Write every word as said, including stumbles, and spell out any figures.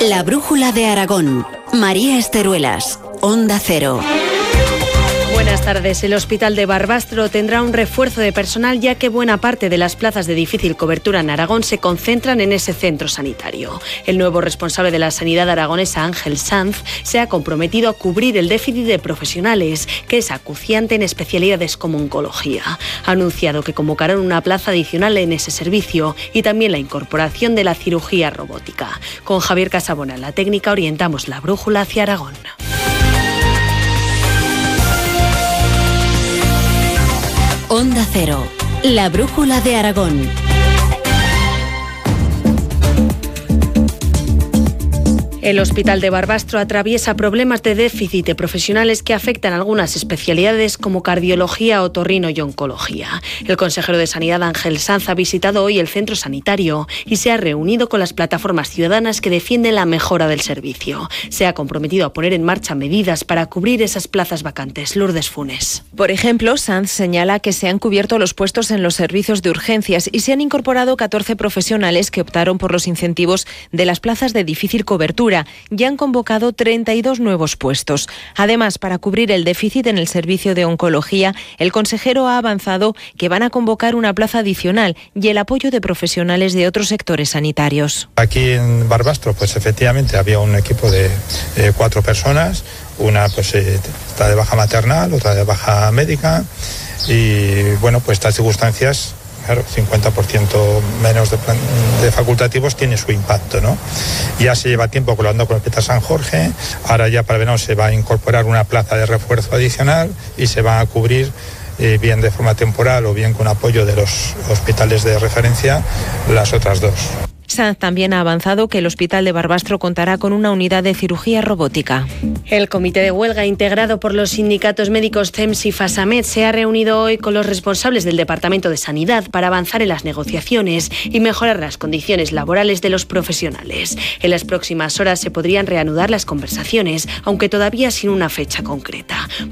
La brújula de Aragón. María Esteruelas, Onda Cero. Buenas tardes. El Hospital de Barbastro tendrá un refuerzo de personal, ya que buena parte de las plazas de difícil cobertura en Aragón se concentran en ese centro sanitario. El nuevo responsable de la sanidad aragonesa, Ángel Sanz, se ha comprometido a cubrir el déficit de profesionales, que es acuciante en especialidades como oncología. Ha anunciado que convocarán una plaza adicional en ese servicio y también la incorporación de la cirugía robótica. Con Javier Casabona en la técnica orientamos la brújula hacia Aragón. Onda Cero, la brújula de Aragón. El Hospital de Barbastro atraviesa problemas de déficit de profesionales que afectan algunas especialidades como cardiología, otorrino y oncología. El consejero de Sanidad, Ángel Sanz, ha visitado hoy el centro sanitario y se ha reunido con las plataformas ciudadanas que defienden la mejora del servicio. Se ha comprometido a poner en marcha medidas para cubrir esas plazas vacantes. Lourdes Funes. Por ejemplo, Sanz señala que se han cubierto los puestos en los servicios de urgencias y se han incorporado catorce profesionales que optaron por los incentivos de las plazas de difícil cobertura. Ya han convocado treinta y dos nuevos puestos. Además, para cubrir el déficit en el servicio de oncología, el consejero ha avanzado que van a convocar una plaza adicional y el apoyo de profesionales de otros sectores sanitarios. Aquí en Barbastro, pues efectivamente había un equipo de eh, cuatro personas. Una pues eh, está de baja maternal, otra de baja médica. Y bueno, pues estas circunstancias, claro, cincuenta por ciento menos de, plan, de facultativos tiene su impacto, ¿no? Ya se lleva tiempo colaborando con el Hospital San Jorge, ahora ya para verano se va a incorporar una plaza de refuerzo adicional y se va a cubrir eh, bien de forma temporal o bien con apoyo de los hospitales de referencia las otras dos. Sanz también ha avanzado que el Hospital de Barbastro contará con una unidad de cirugía robótica. El comité de huelga integrado por los sindicatos médicos C E M S y FASAMED se ha reunido hoy con los responsables del Departamento de Sanidad para avanzar en las negociaciones y mejorar las condiciones laborales de los profesionales. En las próximas horas se podrían reanudar las conversaciones, aunque todavía sin una fecha concreta.